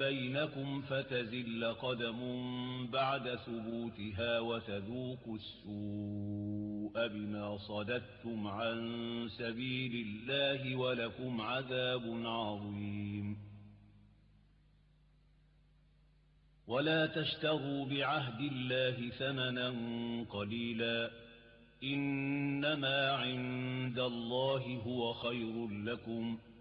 بينكم فتزل قدم بعد ثبوتها وتذوقوا السوء بما صددتم عن سبيل الله ولكم عذاب عظيم. ولا تشتروا بعهد الله ثمنا قليلا إنما عند الله هو خير لكم